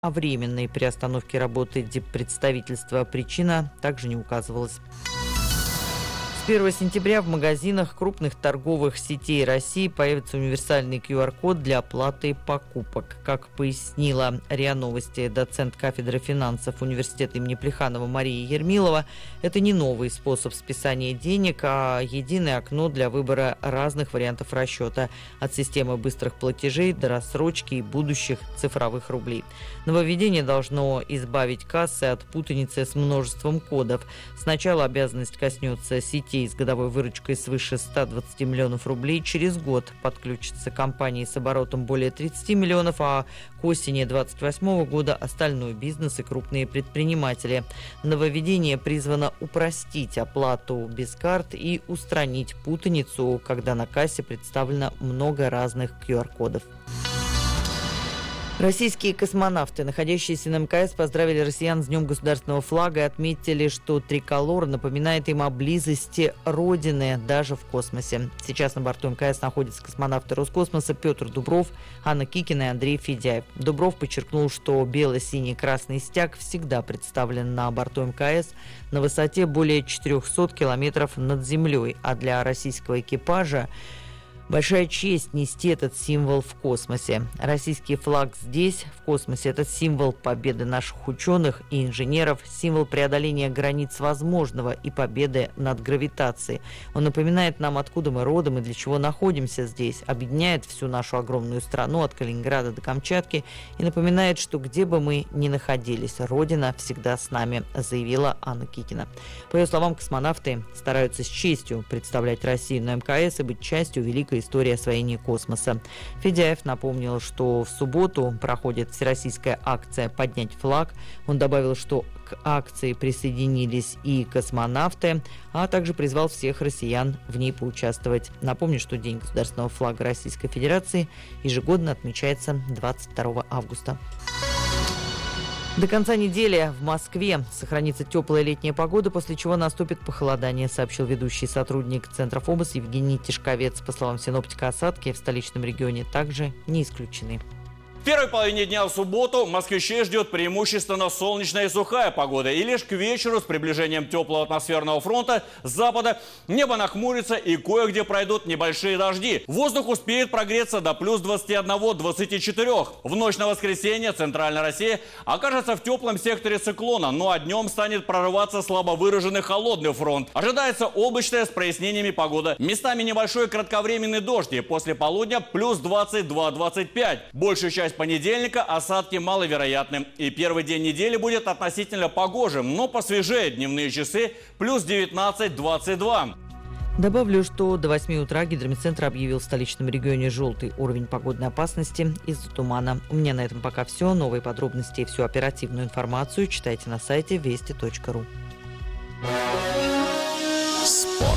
О временной приостановке работы диппредставительства причина также не указывалась. С 1 сентября в магазинах крупных торговых сетей России появится универсальный QR-код для оплаты покупок. Как пояснила РИА Новости доцент кафедры финансов Университета имени Плеханова Мария Ермилова, это не новый способ списания денег, а единое окно для выбора разных вариантов расчета, от системы быстрых платежей до рассрочки и будущих цифровых рублей. Нововведение должно избавить кассы от путаницы с множеством кодов. Сначала обязанность коснется сетей с годовой выручкой свыше 120 миллионов рублей. Через год подключатся компании с оборотом более 30 миллионов, а к осени 2028 года остальной бизнес и крупные предприниматели. Нововведение призвано упростить оплату без карт и устранить путаницу, когда на кассе представлено много разных QR-кодов. Российские космонавты, находящиеся на МКС, поздравили россиян с Днем государственного флага и отметили, что триколор напоминает им о близости Родины даже в космосе. Сейчас на борту МКС находятся космонавты Роскосмоса Петр Дубров, Анна Кикина и Андрей Федяев. Дубров подчеркнул, что бело-синий-красный стяг всегда представлен на борту МКС на высоте более 400 километров над землей, а для российского экипажа большая честь нести этот символ в космосе. Российский флаг здесь, в космосе, это символ победы наших ученых и инженеров, символ преодоления границ возможного и победы над гравитацией. Он напоминает нам, откуда мы родом и для чего находимся здесь, объединяет всю нашу огромную страну от Калининграда до Камчатки и напоминает, что где бы мы ни находились, Родина всегда с нами, заявила Анна Кикина. По ее словам, космонавты стараются с честью представлять Россию на МКС и быть частью великой истории освоения космоса. Федяев напомнил, что в субботу проходит всероссийская акция «Поднять флаг». Он добавил, что к акции присоединились и космонавты, а также призвал всех россиян в ней поучаствовать. Напомню, что День государственного флага Российской Федерации ежегодно отмечается 22 августа. До конца недели в Москве сохранится теплая летняя погода, после чего наступит похолодание, сообщил ведущий сотрудник Центра ФОМОС Евгений Тишковец. По словам синоптика, осадки в столичном регионе также не исключены. В первой половине дня в субботу москвичей ждет преимущественно солнечная и сухая погода. И лишь к вечеру с приближением теплого атмосферного фронта с запада небо нахмурится и кое-где пройдут небольшие дожди. Воздух успеет прогреться до плюс 21-24. В ночь на воскресенье центральная Россия окажется в теплом секторе циклона, ну а днем станет прорываться слабо выраженный холодный фронт. Ожидается облачная с прояснениями погода. Местами небольшой кратковременный дождь и после полудня плюс 22-25. Большую часть понедельника осадки маловероятны. И первый день недели будет относительно погожим, но посвежее дневные часы плюс 19-22. Добавлю, что до 8 утра Гидромедцентр объявил в столичном регионе желтый уровень погодной опасности из-за тумана. У меня на этом пока все. Новые подробности и всю оперативную информацию читайте на сайте вести.ру. Спорт.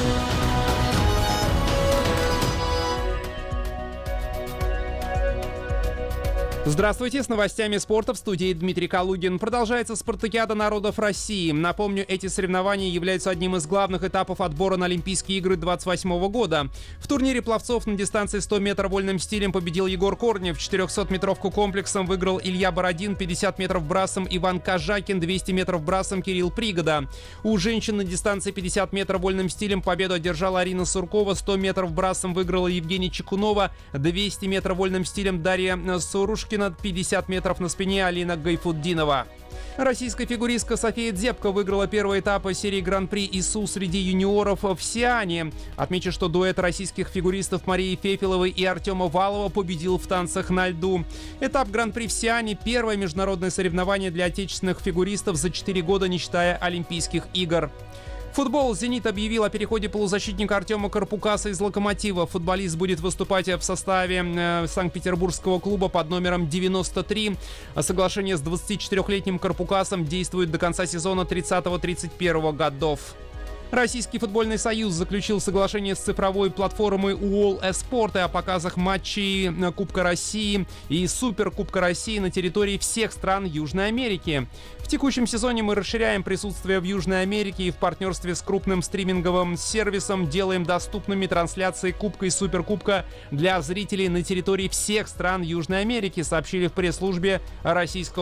Здравствуйте, с новостями спорта в студии Дмитрий Калугин. Продолжается Спартакиада народов России. Напомню, эти соревнования являются одним из главных этапов отбора на Олимпийские игры 2028 года. В турнире пловцов на дистанции 100 метров вольным стилем победил Егор Корнев, 400-метровку комплексом выиграл Илья Бородин, 50 метров брасом Иван Кожакин, 200 метров брасом Кирилл Пригода. У женщин на дистанции 50 метров вольным стилем победу одержала Арина Суркова, 100 метров брасом выиграла Евгения Чекунова, 200 метров вольным стилем Дарья Сурушкина, 50 метров на спине Алина Гайфуддинова. Российская фигуристка София Дзепко выиграла первый этап серии Гран-при ИСУ среди юниоров в Сиане. Отмечу, что дуэт российских фигуристов Марии Фефеловой и Артема Валова победил в танцах на льду. Этап Гран-при в Сиане – первое международное соревнование для отечественных фигуристов за 4 года, не считая Олимпийских игр. Футбол. «Зенит» объявил о переходе полузащитника Артема Карпукаса из «Локомотива». Футболист будет выступать в составе санкт-петербургского клуба под номером 93. Соглашение с 24-летним Карпукасом действует до конца сезона 30-31 годов. Российский футбольный союз заключил соглашение с цифровой платформой UOL Esport о показах матчей Кубка России и Суперкубка России на территории всех стран Южной Америки. В текущем сезоне мы расширяем присутствие в Южной Америке и в партнерстве с крупным стриминговым сервисом делаем доступными трансляции Кубка и Суперкубка для зрителей на территории всех стран Южной Америки, сообщили в пресс-службе российского